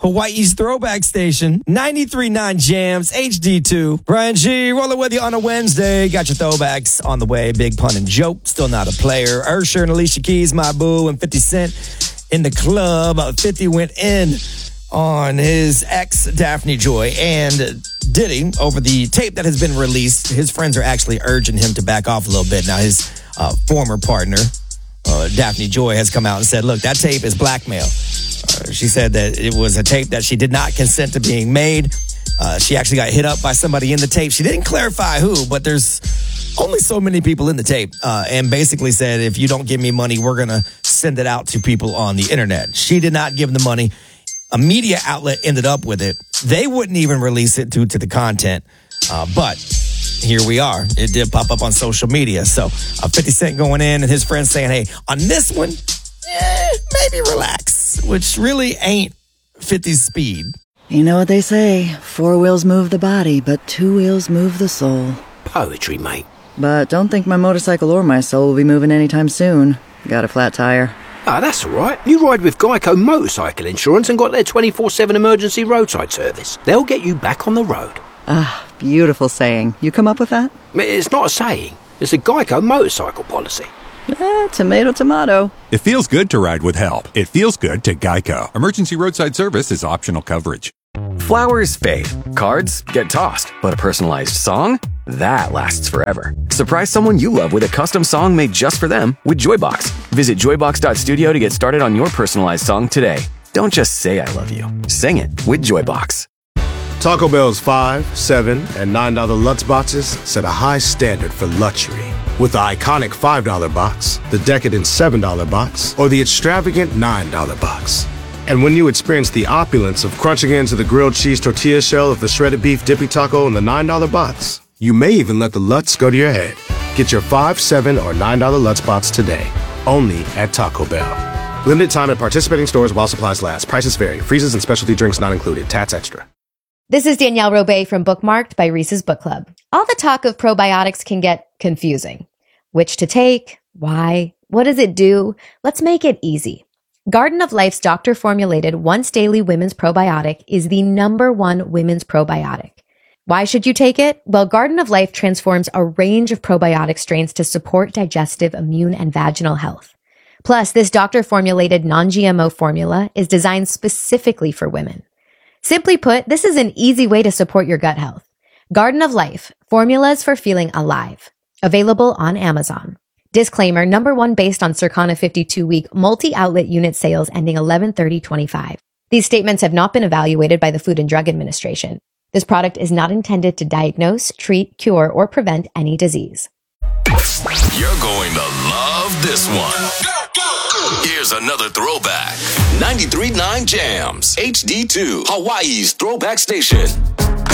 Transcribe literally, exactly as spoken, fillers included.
Hawaii's throwback station, ninety-three point nine Jams, H D two. Brian G, rolling with you on a Wednesday. Got your throwbacks on the way. Big Pun and Joke, still not a player. Usher and Alicia Keys, My Boo, and fifty Cent in the club. fifty went in on his ex, Daphne Joy, and Diddy over the tape that has been released. His friends are actually urging him to back off a little bit. Now, his uh, former partner, uh, Daphne Joy, has come out and said, look, that tape is blackmail. Uh, she said that it was a tape that she did not consent to being made. Uh, she actually got hit up by somebody in the tape. She didn't clarify who, but there's only so many people in the tape, uh, and basically said, if you don't give me money, we're going to send it out to people on the internet. She did not give the money. A media outlet ended up with it. They wouldn't even release it due to the content. Uh, but here we are. It did pop up on social media. So uh, fifty Cent going in and his friends saying, hey, on this one, eh, maybe relax, which really ain't fifty's speed. You know what they say, four wheels move the body, but two wheels move the soul. Poetry, mate. But don't think my motorcycle or my soul will be moving anytime soon. Got a flat tire. Ah, that's all right. You ride with Geico Motorcycle Insurance and got their twenty-four seven emergency roadside service. They'll get you back on the road. Ah, beautiful saying. You come up with that? It's not a saying. It's a Geico motorcycle policy. Eh, tomato, tomato. It feels good to ride with help. It feels good to Geico. Emergency roadside service is optional coverage. Flowers fade, cards get tossed, but a personalized song? That lasts forever. Surprise someone you love with a custom song made just for them with Joybox. Visit joybox dot studio to get started on your personalized song today. Don't just say I love you. Sing it with Joybox. Taco Bell's five, seven, and nine dollar Lutz boxes set a high standard for luxury. With the iconic five dollar box, the decadent seven dollar box, or the extravagant nine dollar box. And when you experience the opulence of crunching into the grilled cheese tortilla shell of the shredded beef dippy taco in the nine dollar box, you may even let the Lutz go to your head. Get your five, seven, or nine dollar Lutz box today, only at Taco Bell. Limited time at participating stores while supplies last. Prices vary. Freezes and specialty drinks not included. Tats extra. This is Danielle Robay from Bookmarked by Reese's Book Club. All the talk of probiotics can get confusing. Which to take? Why? What does it do? Let's make it easy. Garden of Life's doctor-formulated once-daily women's probiotic is the number one women's probiotic. Why should you take it? Well, Garden of Life transforms a range of probiotic strains to support digestive, immune, and vaginal health. Plus, this doctor-formulated non-G M O formula is designed specifically for women. Simply put, this is an easy way to support your gut health. Garden of Life, formulas for feeling alive. Available on Amazon. Disclaimer, number one based on Circana fifty-two week multi-outlet unit sales ending eleven thirty twenty-five. These statements have not been evaluated by the Food and Drug Administration. This product is not intended to diagnose, treat, cure, or prevent any disease. You're going to love this one. Here's another throwback. ninety-three point nine Jams, H D two, Hawaii's throwback station.